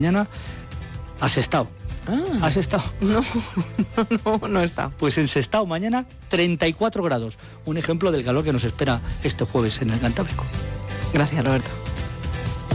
Mañana a Sestao. ¿Has estado? No he estado. Pues en Sestao mañana 34 grados. Un ejemplo del calor que nos espera este jueves en el Cantábrico. Gracias, Roberto.